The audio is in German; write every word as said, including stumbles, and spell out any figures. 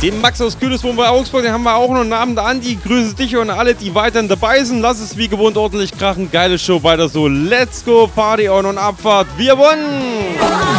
Den Max aus Gütersloh bei Augsburg, den haben wir auch noch. Einen Abend Andi, grüße dich und alle, die weiterhin dabei sind. Lass es wie gewohnt ordentlich krachen. Geile Show, weiter so. Let's go, Party on und Abfahrt. Wir wollen!